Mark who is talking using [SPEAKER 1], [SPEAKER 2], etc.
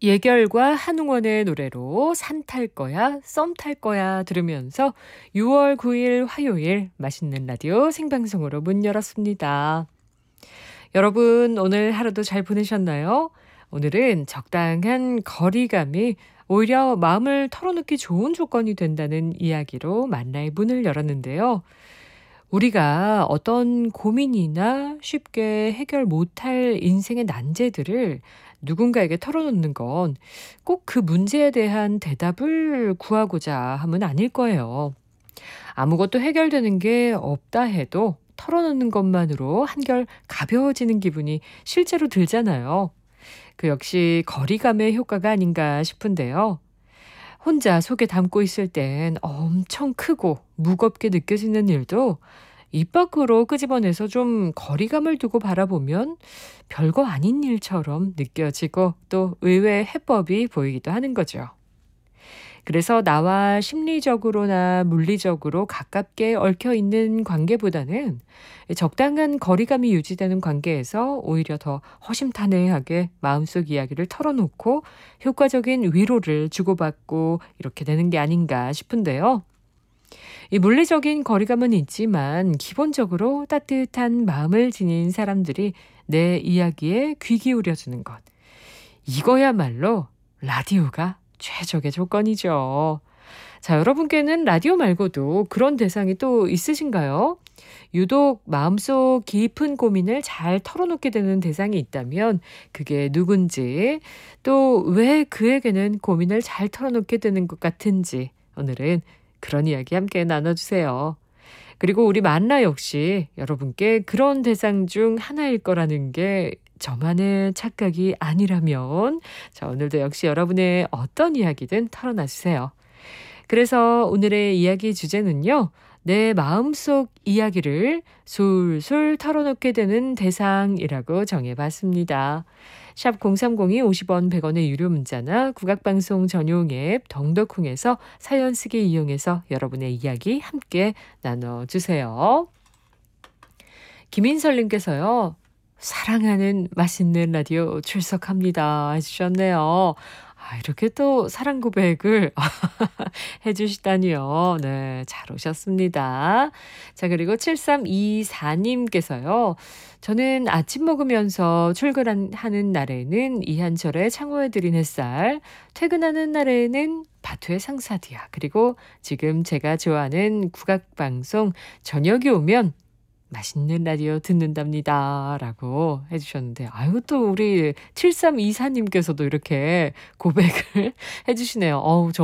[SPEAKER 1] 예결과 한웅원의 노래로 산 탈 거야, 썸 탈 거야 들으면서 6월 9일 화요일 맛있는 라디오 생방송으로 문 열었습니다. 여러분, 오늘 하루도 잘 보내셨나요? 오늘은 적당한 거리감이 오히려 마음을 털어놓기 좋은 조건이 된다는 이야기로 만나의 문을 열었는데요. 우리가 어떤 고민이나 쉽게 해결 못할 인생의 난제들을 누군가에게 털어놓는 건 꼭 그 문제에 대한 대답을 구하고자 함은 아닐 거예요. 아무것도 해결되는 게 없다 해도 털어놓는 것만으로 한결 가벼워지는 기분이 실제로 들잖아요. 그 역시 거리감의 효과가 아닌가 싶은데요. 혼자 속에 담고 있을 땐 엄청 크고 무겁게 느껴지는 일도 입 밖으로 끄집어내서 좀 거리감을 두고 바라보면 별거 아닌 일처럼 느껴지고 또 의외의 해법이 보이기도 하는 거죠. 그래서 나와 심리적으로나 물리적으로 가깝게 얽혀 있는 관계보다는 적당한 거리감이 유지되는 관계에서 오히려 더 허심탄회하게 마음속 이야기를 털어놓고 효과적인 위로를 주고받고 이렇게 되는 게 아닌가 싶은데요. 이 물리적인 거리감은 있지만 기본적으로 따뜻한 마음을 지닌 사람들이 내 이야기에 귀 기울여주는 것. 이거야말로 라디오가 최적의 조건이죠. 자, 여러분께는 라디오 말고도 그런 대상이 또 있으신가요? 유독 마음속 깊은 고민을 잘 털어놓게 되는 대상이 있다면 그게 누군지, 또 왜 그에게는 고민을 잘 털어놓게 되는 것 같은지 오늘은 그런 이야기 함께 나눠주세요. 그리고 우리 만나 역시 여러분께 그런 대상 중 하나일 거라는 게 저만의 착각이 아니라면 자, 오늘도 역시 여러분의 어떤 이야기든 털어놔 주세요. 그래서 오늘의 이야기 주제는요. 내 마음속 이야기를 술술 털어놓게 되는 대상이라고 정해봤습니다. 샵 0302 50원 100원의 유료 문자나 국악방송 전용 앱 덩더콩에서 사연 쓰기 이용해서 여러분의 이야기 함께 나눠주세요. 김인설님께서요. 사랑하는 맛있는 라디오 출석합니다 해주셨네요. 이렇게 또 사랑 고백을 해주시다니요. 네, 잘 오셨습니다. 자, 그리고 7324님께서요. 저는 아침 먹으면서 출근하는 날에는 이한철의 창호에 들인 햇살, 퇴근하는 날에는 바투의 상사디아, 그리고 지금 제가 좋아하는 국악방송 저녁이 오면 맛있는 라디오 듣는답니다. 라고 해주셨는데, 아유, 또 우리 7324님께서도 이렇게 고백을 해주시네요.